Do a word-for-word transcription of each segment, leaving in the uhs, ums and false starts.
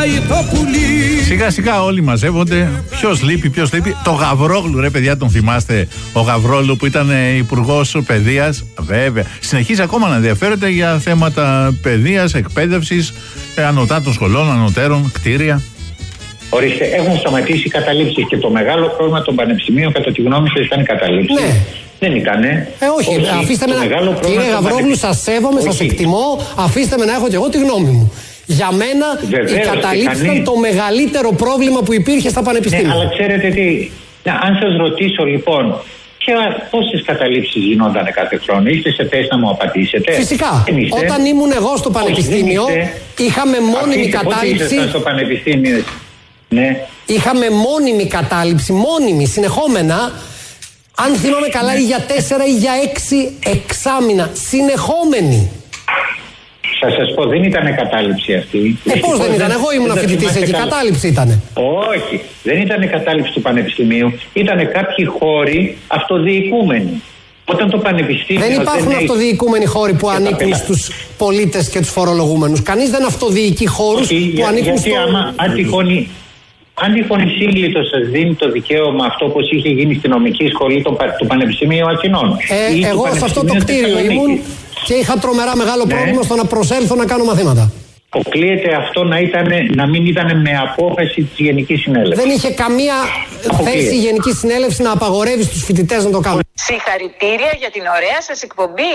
πάει το πουλί. Σιγά σιγά όλοι μαζεύονται. Ποιος λείπει, ποιος λείπει. Το Γαβρόγλου, ρε παιδιά, τον θυμάστε? Ο Γαβρόγλου που ήταν υπουργός παιδείας. Βέβαια. Συνεχίζει ακόμα να ενδιαφέρεται για θέματα παιδείας, εκπαίδευσης, ανωτάτων σχολών, ανωτέρων, κτίρια. Ορίστε, έχουν σταματήσει οι καταλήψεις και το μεγάλο πρόβλημα των πανεπιστημίων, κατά τη γνώμη σας, ήταν οι καταλήψεις. Ναι. Δεν ήτανε. Ε, όχι, όχι. Αφήστε με να. Κύριε Γαβρόγλου, σας σέβομαι, σας εκτιμώ. Αφήστε με να έχω και εγώ τη γνώμη μου. Για μένα, βεβαίως, οι καταλήψεις ήταν το μεγαλύτερο πρόβλημα που υπήρχε στα πανεπιστήμια. Ναι, αλλά ξέρετε τι. Να, αν σας ρωτήσω λοιπόν, πόσες καταλήψεις γινόταν κάθε χρόνο, είστε σε θέση να μου απαντήσετε? Φυσικά. Όταν ήμουν εγώ στο πανεπιστήμιο, όχι, είχαμε μόνιμη Αφήστε, κατάληψη. Πότε ήσασταν στο πανεπιστήμιο? Ναι. Είχαμε μόνιμη κατάληψη, μόνιμη, συνεχόμενα. Αν θυμάμαι καλά, ή για τέσσερα ή για έξι εξάμηνα. Συνεχόμενη. Θα σας πω, δεν ήταν κατάληψη αυτή. Ε, πώς δεν ήταν? Εγώ ήμουν φοιτητής εκεί. Καλά. Κατάληψη ήταν. Όχι, δεν ήταν κατάληψη του πανεπιστημίου. Ήταν κάποιοι χώροι αυτοδιοικούμενοι. Όταν το πανεπιστήμιο. Δεν υπάρχουν δεν αυτοδιοικούμενοι χώροι που ανήκουν στους πολίτες και τους φορολογούμενους. Κανείς δεν αυτοδιοικεί χώρους Όχι, που για, ανήκουν στους. Γιατί άμα, αν τυχόν, αν τυχόν η σύγκλιτος σας δίνει το δικαίωμα αυτό, όπως είχε γίνει στη νομική σχολή του, του Πανεπιστημίου Αθηνών. Ε, εγώ σε αυτό το κτίριο ήμουν και είχα τρομερά μεγάλο ναι. πρόβλημα στο να προσέλθω να κάνω μαθήματα. Αποκλείεται αυτό να, ήτανε, να μην ήταν με απόφαση της Γενικής Συνέλευσης. Δεν είχε καμία Αποκλείεται. θέση η Γενική Συνέλευση να απαγορεύει στους φοιτητές να το κάνουν. Συγχαρητήρια για την ωραία σας εκπομπή.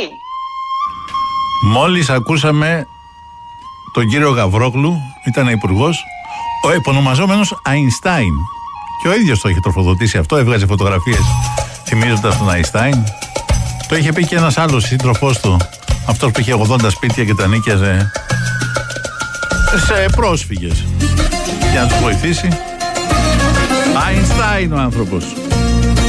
Μόλις ακούσαμε τον κύριο Γαβρόγλου, ήταν υπουργός, ο επωνομαζόμενος Αϊνστάιν. Και ο ίδιος το είχε τροφοδοτήσει αυτό, έβγαζε φωτογραφίες θυμίζοντας τον Αϊνστάιν. Το είχε πει και ένας άλλος σύντροφός του, αυτός που είχε ογδόντα σπίτια και τα νίκιαζε σε πρόσφυγες για να τους βοηθήσει. Αϊνστάιν ο άνθρωπος.